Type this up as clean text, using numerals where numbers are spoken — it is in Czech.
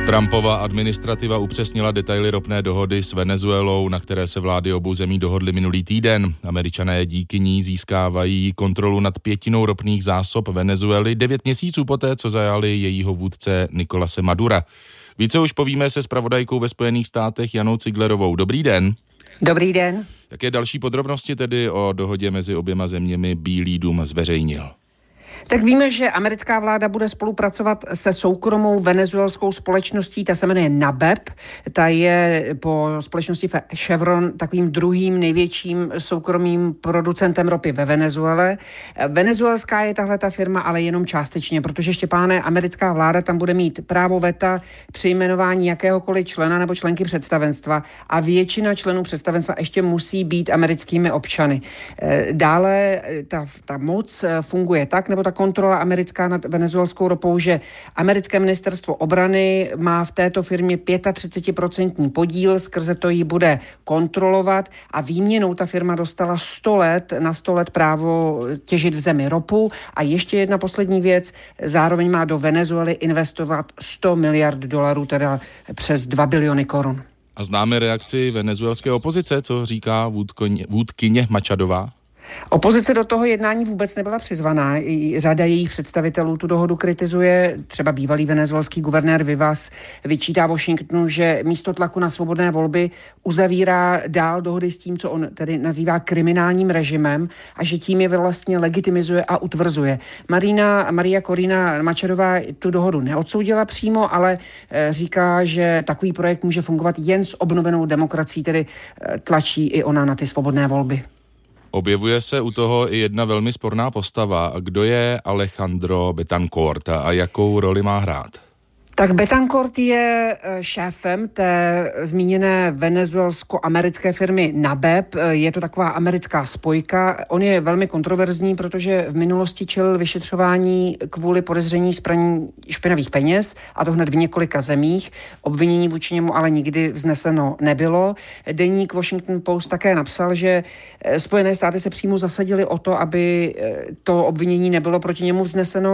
Trumpova administrativa upřesnila detaily ropné dohody s Venezuelou, na které se vlády obou zemí dohodly minulý týden. Američané díky ní získávají kontrolu nad 1/5 ropných zásob Venezuely 9 měsíců poté, co zajali jejího vůdce Nicolase Madura. Více už povíme se zpravodajkou ve Spojených státech Janou Ciglerovou. Dobrý den. Dobrý den. Jaké další podrobnosti tedy o dohodě mezi oběma zeměmi Bílý dům zveřejnil? Tak víme, že americká vláda bude spolupracovat se soukromou venezuelskou společností, ta se jmenuje NABEP, ta je po společnosti Chevron takovým druhým největším soukromým producentem ropy ve Venezuele. Venezuelská je tahle ta firma, ale jenom částečně, protože Štěpáne, americká vláda tam bude mít právo veta při jmenování jakéhokoliv člena nebo členky představenstva a většina členů představenstva ještě musí být americkými občany. Dále ta moc funguje tak, nebo ta kontrola americká nad venezuelskou ropou, že americké ministerstvo obrany má v této firmě 35% podíl, skrze to ji bude kontrolovat a výměnou ta firma dostala 100 let právo těžit v zemi ropu a ještě jedna poslední věc, zároveň má do Venezuely investovat $100 miliard, teda přes 2 biliony korun. A známe reakci venezuelské opozice, co říká vůdkyně Machadová? Opozice do toho jednání vůbec nebyla přizvaná. Řada jejich představitelů tu dohodu kritizuje. Třeba bývalý venezuelský guvernér Vivas vyčítá Washingtonu, že místo tlaku na svobodné volby uzavírá dál dohody s tím, co on tedy nazývá kriminálním režimem a že tím je vlastně legitimizuje a utvrzuje. Maria Corina Machadová tu dohodu neodsoudila přímo, ale říká, že takový projekt může fungovat jen s obnovenou demokracií, tedy tlačí i ona na ty svobodné volby. Objevuje se u toho i jedna velmi sporná postava. Kdo je Alejandro Betancourt a jakou roli má hrát? Tak Betancourt je šéfem té zmíněné venezuelsko-americké firmy NABEP. Je to taková americká spojka. On je velmi kontroverzní, protože v minulosti čelil vyšetřování kvůli podezření z praní špinavých peněz, a to hned v několika zemích. Obvinění vůči němu ale nikdy vzneseno nebylo. Deník Washington Post také napsal, že Spojené státy se přímo zasadily o to, aby to obvinění nebylo proti němu vzneseno.